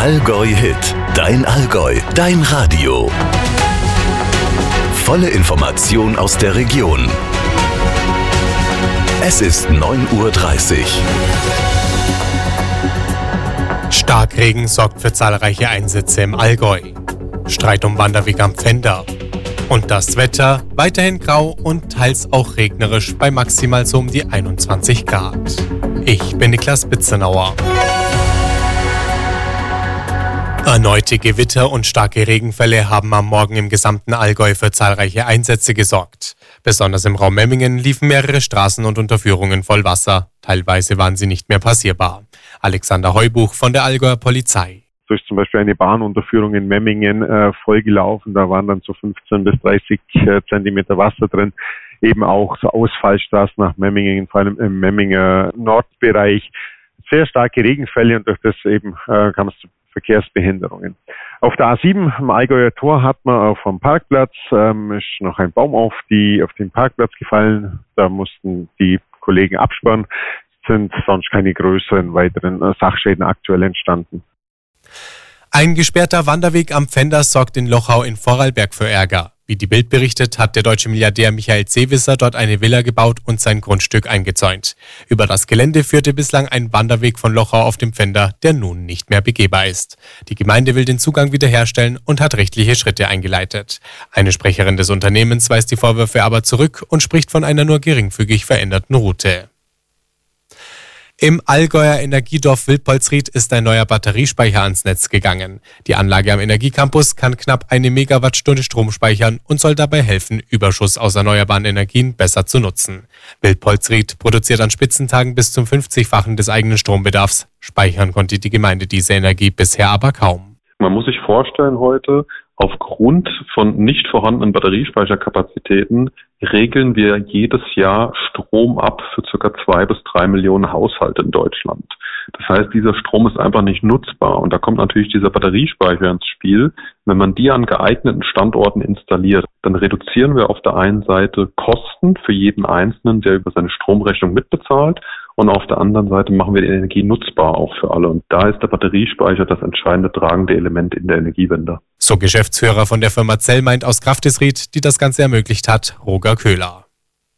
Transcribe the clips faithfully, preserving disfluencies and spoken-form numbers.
Allgäu Hit, dein Allgäu, dein Radio. Volle Information aus der Region. Es ist neun Uhr dreißig. Starkregen sorgt für zahlreiche Einsätze im Allgäu. Streit um Wanderweg am Pfänder. Und das Wetter weiterhin grau und teils auch regnerisch bei maximal so um die einundzwanzig Grad. Ich bin Niklas Bitzenauer. Erneute Gewitter und starke Regenfälle haben am Morgen im gesamten Allgäu für zahlreiche Einsätze gesorgt. Besonders im Raum Memmingen liefen mehrere Straßen und Unterführungen voll Wasser. Teilweise waren sie nicht mehr passierbar. Alexander Heubuch von der Allgäuer Polizei. So ist zum Beispiel eine Bahnunterführung in Memmingen äh, vollgelaufen. Da waren dann so fünfzehn bis dreißig äh, Zentimeter Wasser drin. Eben auch so Ausfallstraßen nach Memmingen, vor allem im Memminger Nordbereich. Sehr starke Regenfälle und durch das eben äh, kam es zu Verkehrsbehinderungen. Auf der A sieben am Allgäuer Tor hat man auf dem Parkplatz ähm, ist noch ein Baum auf die auf den Parkplatz gefallen. Da mussten die Kollegen absperren. Es sind sonst keine größeren weiteren äh, Sachschäden aktuell entstanden. Ein gesperrter Wanderweg am Pfänder sorgt in Lochau in Vorarlberg für Ärger. Wie die Bild berichtet, hat der deutsche Milliardär Michael Seewisser dort eine Villa gebaut und sein Grundstück eingezäunt. Über das Gelände führte bislang ein Wanderweg von Lochau auf dem Pfänder, der nun nicht mehr begehbar ist. Die Gemeinde will den Zugang wiederherstellen und hat rechtliche Schritte eingeleitet. Eine Sprecherin des Unternehmens weist die Vorwürfe aber zurück und spricht von einer nur geringfügig veränderten Route. Im Allgäuer Energiedorf Wildpolsried ist ein neuer Batteriespeicher ans Netz gegangen. Die Anlage am Energiecampus kann knapp eine Megawattstunde Strom speichern und soll dabei helfen, Überschuss aus erneuerbaren Energien besser zu nutzen. Wildpolsried produziert an Spitzentagen bis zum fünfzigfachen des eigenen Strombedarfs. Speichern konnte die Gemeinde diese Energie bisher aber kaum. Man muss sich vorstellen heute, aufgrund von nicht vorhandenen Batteriespeicherkapazitäten regeln wir jedes Jahr Strom ab für ca. zwei bis drei Millionen Haushalte in Deutschland. Das heißt, dieser Strom ist einfach nicht nutzbar und da kommt natürlich dieser Batteriespeicher ins Spiel. Wenn man die an geeigneten Standorten installiert, dann reduzieren wir auf der einen Seite Kosten für jeden Einzelnen, der über seine Stromrechnung mitbezahlt, und auf der anderen Seite machen wir die Energie nutzbar auch für alle. Und da ist der Batteriespeicher das entscheidende tragende Element in der Energiewende. So Geschäftsführer von der Firma Zellmeint aus Graftisried, die das Ganze ermöglicht hat, Roger Köhler.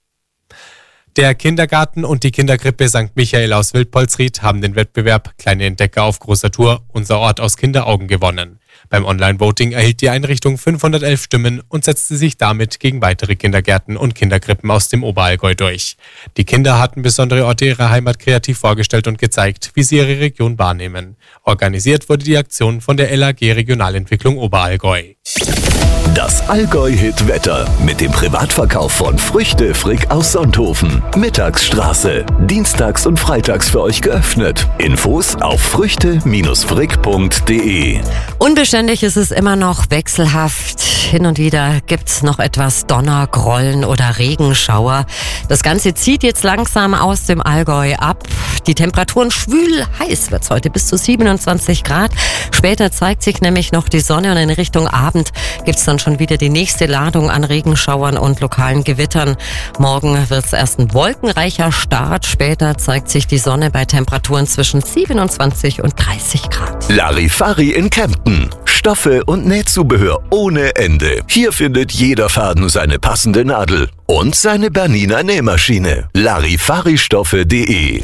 Der Kindergarten und die Kinderkrippe Sankt Michael aus Wildpolsried haben den Wettbewerb Kleine Entdecker auf großer Tour, unser Ort aus Kinderaugen gewonnen. Beim Online-Voting erhielt die Einrichtung fünfhundertelf Stimmen und setzte sich damit gegen weitere Kindergärten und Kinderkrippen aus dem Oberallgäu durch. Die Kinder hatten besondere Orte ihrer Heimat kreativ vorgestellt und gezeigt, wie sie ihre Region wahrnehmen. Organisiert wurde die Aktion von der L A G Regionalentwicklung Oberallgäu. Das Allgäu-Hit-Wetter mit dem Privatverkauf von Früchte Frick aus Sonthofen. Mittagsstraße. Dienstags und freitags für euch geöffnet. Infos auf früchte frick punkt de. Unbeständig ist es immer noch, wechselhaft. Hin und wieder gibt's noch etwas Donner, Grollen oder Regenschauer. Das Ganze zieht jetzt langsam aus dem Allgäu ab. Die Temperaturen schwül heiß wird's heute, bis zu siebenundzwanzig Grad. Später zeigt sich nämlich noch die Sonne und in Richtung Abend gibt's dann schon wieder die nächste Ladung an Regenschauern und lokalen Gewittern. Morgen wird's erst ein wolkenreicher Start. Später zeigt sich die Sonne bei Temperaturen zwischen siebenundzwanzig und dreißig Grad. Larifari in Kempten. Stoffe und Nähzubehör ohne Ende. Hier findet jeder Faden seine passende Nadel und seine Bernina Nähmaschine. Larifaristoffe punkt de.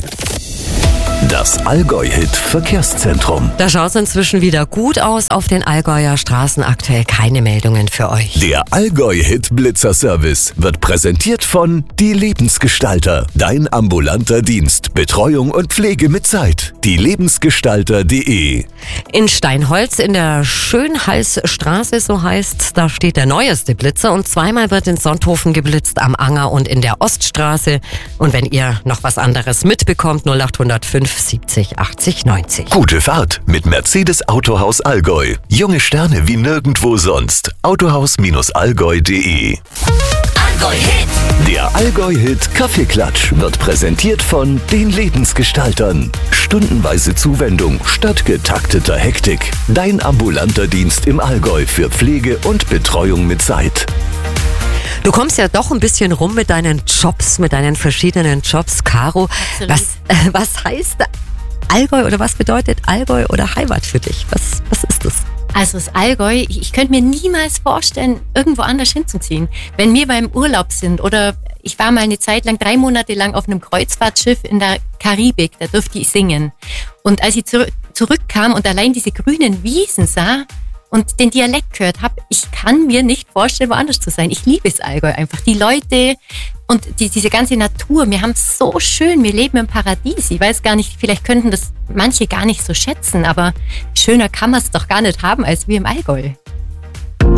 Das Allgäu-Hit-Verkehrszentrum. Da schaut es inzwischen wieder gut aus. Auf den Allgäuer Straßen aktuell keine Meldungen für euch. Der Allgäu-Hit-Blitzer-Service wird präsentiert von Die Lebensgestalter. Dein ambulanter Dienst. Betreuung und Pflege mit Zeit. die lebensgestalter punkt de. In Steinholz in der Schönhalsstraße, so heißt, da steht der neueste Blitzer. Und zweimal wird in Sonthofen geblitzt, am Anger und in der Oststraße. Und wenn ihr noch was anderes mitbekommt, null acht null fünf siebzig achtzig neunzig. Gute Fahrt mit Mercedes Autohaus Allgäu. Junge Sterne wie nirgendwo sonst. autohaus allgäu punkt de. Allgäu-Hit. Der Allgäu-Hit Kaffeeklatsch wird präsentiert von den Lebensgestaltern. Stundenweise Zuwendung statt getakteter Hektik. Dein ambulanter Dienst im Allgäu für Pflege und Betreuung mit Zeit. Du kommst ja doch ein bisschen rum mit deinen Jobs, mit deinen verschiedenen Jobs. Caro, was, äh, was heißt Allgäu oder was bedeutet Allgäu oder Heimat für dich? Was, was ist das? Also das Allgäu, ich, ich könnte mir niemals vorstellen, irgendwo anders hinzuziehen. Wenn wir beim Urlaub sind oder ich war mal eine Zeit lang, drei Monate lang auf einem Kreuzfahrtschiff in der Karibik, da durfte ich singen. Und als ich zurück, zurückkam und allein diese grünen Wiesen sah und den Dialekt gehört habe, ich kann mir nicht vorstellen, woanders zu sein. Ich liebe das Allgäu einfach. Die Leute und die, diese ganze Natur, wir haben es so schön, wir leben im Paradies. Ich weiß gar nicht, vielleicht könnten das manche gar nicht so schätzen, aber schöner kann man es doch gar nicht haben als wir im Allgäu.